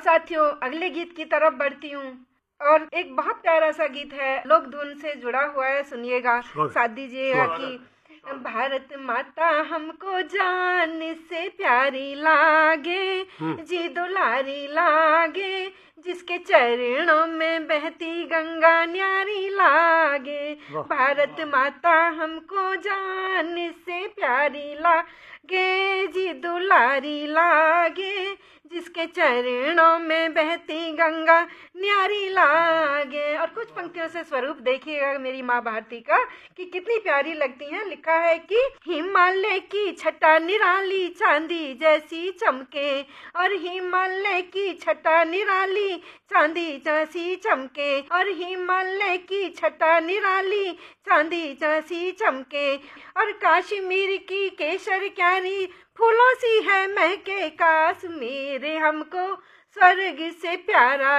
साथियों, अगले गीत की तरफ बढ़ती हूँ और एक बहुत प्यारा सा गीत है, लोक धुन से जुड़ा हुआ है, सुनिएगा, साथ दीजिएगा कि भारत माता हमको जान से प्यारी लागे, जी दुलारी लागे, जिसके चरणों में बहती गंगा न्यारी लागे। भारत माता हमको जान से प्यारी लागे, जी दुलारी लागे, जिसके चरणों में बहती गंगा न्यारी लागे। और कुछ पंक्तियों से स्वरूप देखिएगा मेरी माँ भारती का कि कितनी प्यारी लगती हैं। लिखा है कि हिमालय की छटा निराली चांदी जैसी चमके, और हिमालय की छटा निराली चांदी जैसी चमके, और हिमालय की छटा निराली चांदी जैसी चमके, और कश्मीर की केसर क्यारी फूलों सी है महके कश्मीर, हमको स्वर्ग से प्यारा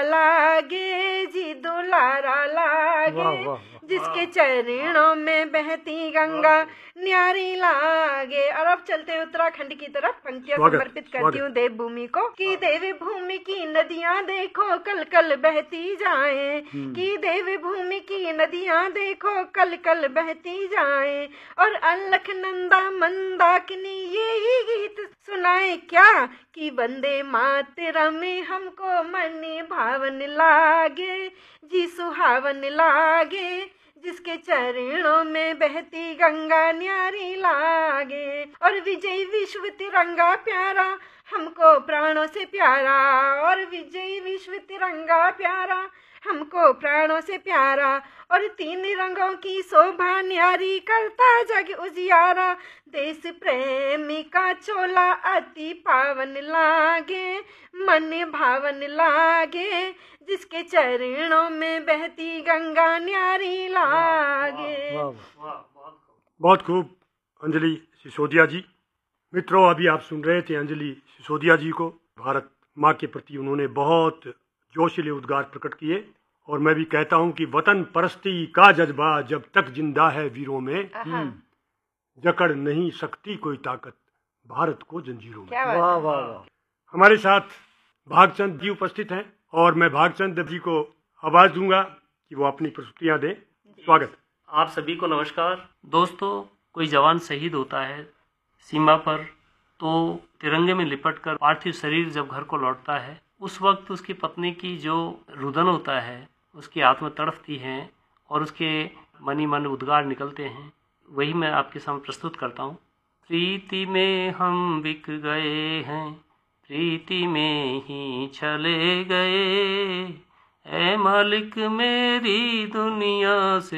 लागे, जी दुलारा लागे, जिसके चरणों में बहती गंगा न्यारी लागे। और अब चलते हैं उत्तराखंड की तरफ, पंक्तियां समर्पित करती हूँ देवभूमि को कि देवभूमि की नदियां देखो कल कल बहती जाएं, कि देवभूमि की नदियां देखो कल कल बहती जाएं, और अलखनंदा मंदाकिनी यही गीत सुनाए क्या, कि वंदे मातरम हमको मन भावन लागे, जी सुहावन लागे, जिसके चरणों में बहती गंगा न्यारी लागे। और विजय विश्व तिरंगा प्यारा हमको प्राणों से प्यारा, और विजय विश्व तिरंगा प्यारा हमको प्राणों से प्यारा, और तीन रंगों की शोभा न्यारी करता जग उजियारा, देश प्रेमी का चोला अति पावन लागे, मन भावन लागे, जिसके चरणों में बहती गंगा न्यारी लागे। बहुत खूब अंजलि सिसोदिया जी। मित्रों, अभी आप सुन रहे थे अंजलि सिसोदिया जी को। भारत माँ के प्रति उन्होंने बहुत जोशीले उद्गार प्रकट किए, और मैं भी कहता हूँ कि वतन परस्ती का जज्बा जब तक जिंदा है वीरों में, जकड़ नहीं सकती कोई ताकत भारत को जंजीरों में। वाह वाह वाह। हमारे साथ भागचंद जी उपस्थित हैं, और मैं भागचंद जी को आवाज दूंगा कि वो अपनी प्रस्तुतियां दें। स्वागत। आप सभी को नमस्कार। दोस्तों, कोई जवान शहीद होता है सीमा पर, तो तिरंगे में लिपटकर पार्थिव शरीर जब घर को लौटता है, उस वक्त उसकी पत्नी की जो रुदन होता है, उसकी आत्मा तड़पती है और उसके मनी मन उद्गार निकलते हैं, वही मैं आपके सामने प्रस्तुत करता हूँ। प्रीति में हम बिक गए हैं, प्रीति में ही चले गए, ऐ मालिक मेरी दुनिया से